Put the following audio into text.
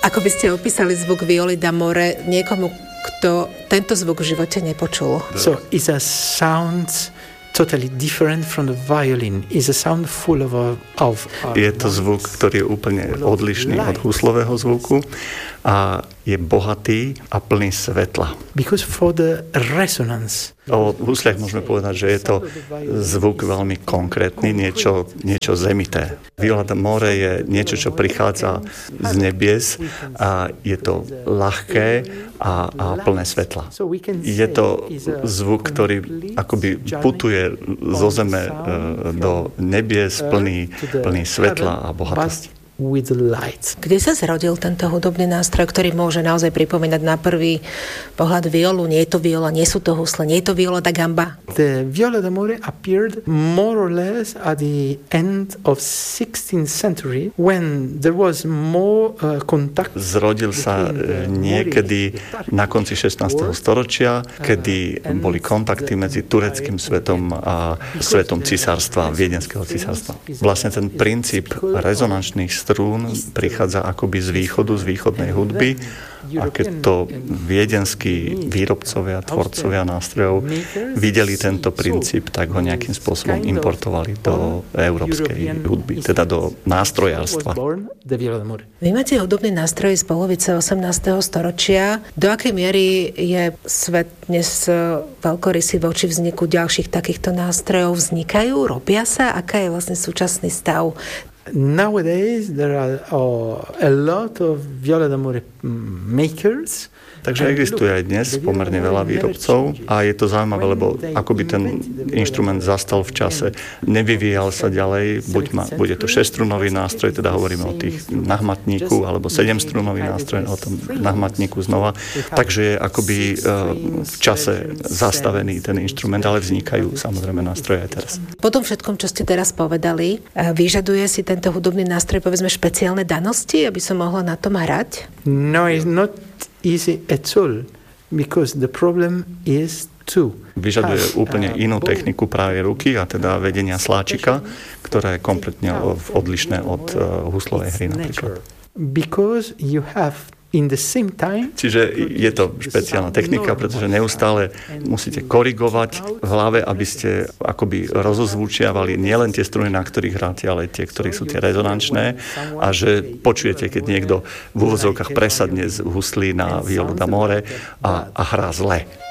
Ako by ste opísali zvuk violy d'amore niekomu, kto tento zvuk v živote nepočul? So it's a sound totally different from the violin. It's a sound full of Je to zvuk, ktorý je úplne odlišný od huslového zvuku a je bohatý a plný svetla. Because for the resonance. O husliach môžeme povedať, že je to zvuk veľmi konkrétny, niečo zemité. Viola d'amore je niečo, čo prichádza z nebies a je to ľahké a plné svetla. Je to zvuk, ktorý akoby putuje zo zeme do nebies, plný svetla a bohatosti. With light. Kde sa zrodil tento hudobný nástroj, ktorý môže naozaj pripomínať na prvý pohľad violu? Nie je to viola, nie sú to husle, nie je to viola da gamba. The viola d'amore appeared more or less at the end of 16th century when there was more contact. Zrodil sa niekedy na konci 16. storočia, kedy boli kontakty medzi tureckým svetom a svetom cisárstva, viedenského cisárstva. Vlastne ten princíp rezonančných strún prichádza akoby z východu, z východnej hudby a keď to viedenskí výrobcovia, tvorcovia nástrojov videli tento princíp, tak ho nejakým spôsobom importovali do európskej hudby, teda do nástrojárstva. Vy máte hudobný nástroj z polovice 18. storočia. Do akej miery je svet dnes veľkorysý voči vzniku ďalších takýchto nástrojov? Vznikajú? Robia sa? Aká je vlastne súčasný stav? Nowadays there are a lot of viola d'amore makers. Takže existuje aj dnes pomerne veľa výrobcov a je to zaujímavé, lebo akoby ten inštrument zastal v čase, nevyvíjal sa ďalej, bude to 6-strunový nástroj, teda hovoríme o tých nahmatníku, alebo 7-strunový nástroj, o tom nahmatníku znova. Takže je akoby v čase zastavený ten inštrument, ale vznikajú samozrejme nástroje aj teraz. Po tom všetkom, čo ste teraz povedali, vyžaduje si tento hudobný nástroj, povedzme, špeciálne danosti, aby som mohla na tom hrať? No, it's not easy at all, because the problem is vyžaduje úplne inú techniku pravej ruky a teda vedenia sláčika, ktoré je kompletne odlišné od huslovej hry napríklad. Because you have in the same time. Čiže je to špeciálna technika, pretože neustále musíte korigovať v hlave, aby ste akoby rozozvučiavali nielen tie struny, na ktorých hráte, ale tie, ktoré sú tie rezonančné a že počujete, keď niekto v úvodzovkách presadne z huslí na violu d'amore a hrá zle.